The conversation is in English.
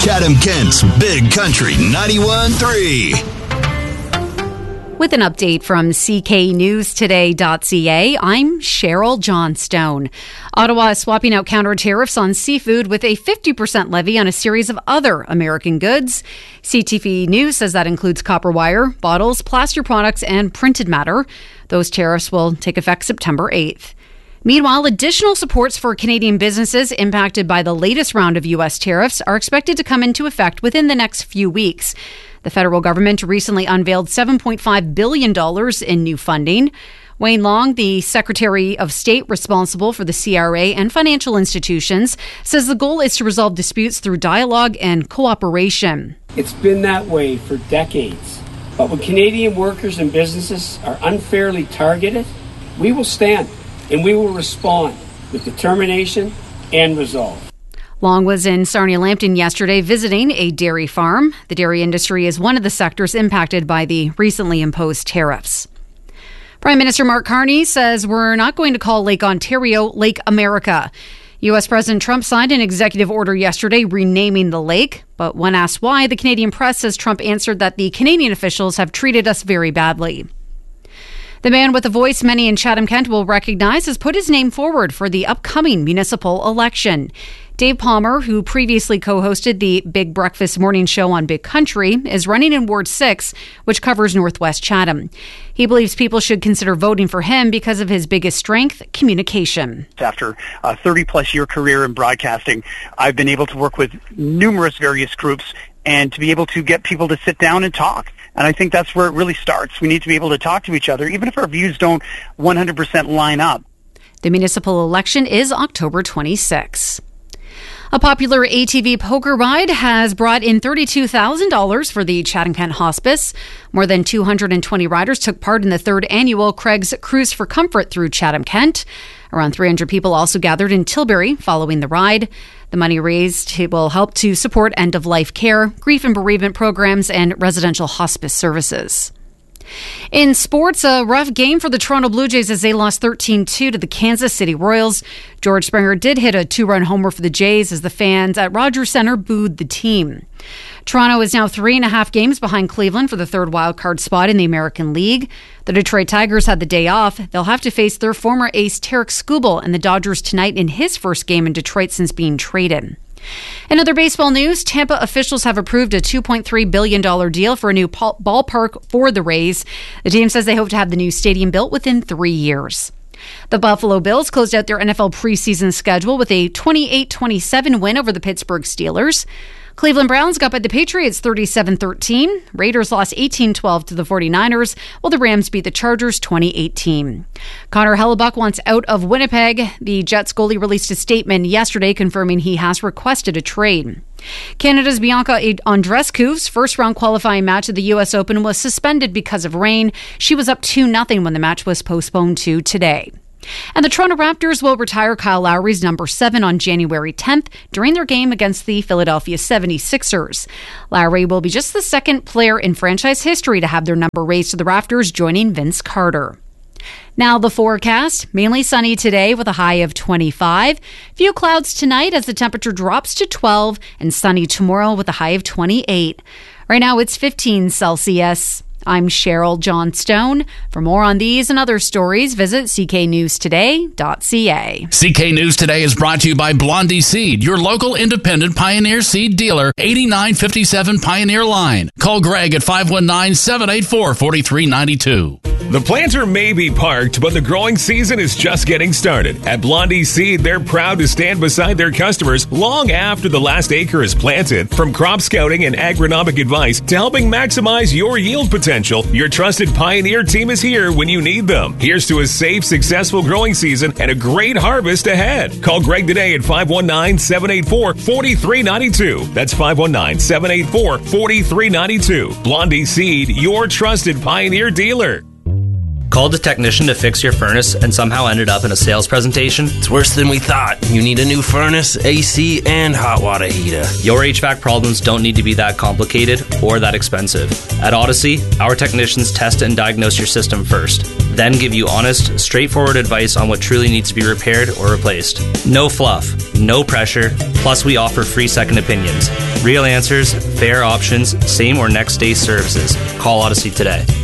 Chatham-Kent's Big Country 91.3. With an update from cknewstoday.ca, I'm Cheryl Johnstone. Ottawa is swapping out counter tariffs on seafood with a 50% levy on a series of other American goods. CTV News says that includes copper wire, bottles, plaster products, and printed matter. Those tariffs will take effect September 8th. Meanwhile, additional supports for Canadian businesses impacted by the latest round of U.S. tariffs are expected to come into effect within the next few weeks. The federal government recently unveiled $7.5 billion in new funding. Wayne Long, the Secretary of State responsible for the CRA and financial institutions, says the goal is to resolve disputes through dialogue and cooperation. It's been that way for decades. But when Canadian workers and businesses are unfairly targeted, we will stand and we will respond with determination and resolve. Long was in Sarnia-Lambton yesterday visiting a dairy farm. The dairy industry is one of the sectors impacted by the recently imposed tariffs. Prime Minister Mark Carney says we're not going to call Lake Ontario Lake America. U.S. President Trump signed an executive order yesterday renaming the lake, but when asked why, the Canadian press says Trump answered that the Canadian officials have treated us very badly. The man with a voice many in Chatham-Kent will recognize has put his name forward for the upcoming municipal election. Dave Palmer, who previously co-hosted the Big Breakfast morning show on Big Country, is running in Ward 6, which covers Northwest Chatham. He believes people should consider voting for him because of his biggest strength, communication. After a 30-plus year career in broadcasting, I've been able to work with numerous various groups and to be able to get people to sit down and talk. And I think that's where it really starts. We need to be able to talk to each other, even if our views don't 100% line up. The municipal election is October 26. A popular ATV poker ride has brought in $32,000 for the Chatham-Kent Hospice. More than 220 riders took part in the third annual Craig's Cruise for Comfort through Chatham-Kent. Around 300 people also gathered in Tilbury following the ride. The money raised will help to support end-of-life care, grief and bereavement programs, and residential hospice services. In sports, a rough game for the Toronto Blue Jays as they lost 13-2 to the Kansas City Royals. George Springer did hit a two-run homer for the Jays as the fans at Rogers Centre booed the team. Toronto is now 3.5 games behind Cleveland for the third wildcard spot in the American League. The Detroit Tigers had the day off. They'll have to face their former ace Tarek Skubal and the Dodgers tonight in his first game in Detroit since being traded. In other baseball news, Tampa officials have approved a $2.3 billion deal for a new ballpark for the Rays. The team says they hope to have the new stadium built within 3 years. The Buffalo Bills closed out their NFL preseason schedule with a 28-27 win over the Pittsburgh Steelers. Cleveland Browns got by the Patriots 37-13. Raiders lost 18-12 to the 49ers, while the Rams beat the Chargers 20-18. Connor Hellebuck wants out of Winnipeg. The Jets goalie released a statement yesterday confirming he has requested a trade. Canada's Bianca Andreescu's first-round qualifying match at the U.S. Open was suspended because of rain. She was up 2-0 when the match was postponed to today. And the Toronto Raptors will retire Kyle Lowry's number 7 on January 10th during their game against the Philadelphia 76ers. Lowry will be just the second player in franchise history to have their number raised to the rafters, joining Vince Carter. Now the forecast, mainly sunny today with a high of 25. Few clouds tonight as the temperature drops to 12 and sunny tomorrow with a high of 28. Right now it's 15 Celsius. I'm Cheryl Johnstone. For more on these and other stories, visit cknewstoday.ca. CK News Today is brought to you by Blondie Seed, your local independent Pioneer Seed dealer, 8957 Pioneer Line. Call Greg at 519-784-4392. The planter may be parked, but the growing season is just getting started. At Blondie Seed, they're proud to stand beside their customers long after the last acre is planted. From crop scouting and agronomic advice to helping maximize your yield potential, your trusted Pioneer team is here when you need them. Here's to a safe, successful growing season and a great harvest ahead. Call Greg today at 519-784-4392. That's 519-784-4392. Blondie Seed, your trusted Pioneer dealer. Called a technician to fix your furnace and somehow ended up in a sales presentation? It's worse than we thought. You need a new furnace, AC, and hot water heater. Your HVAC problems don't need to be that complicated or that expensive. At Odyssey, our technicians test and diagnose your system first. then give you honest, straightforward advice on what truly needs to be repaired or replaced. No fluff, no pressure, plus we offer free second opinions. Real answers, fair options, same or next day services. Call Odyssey today.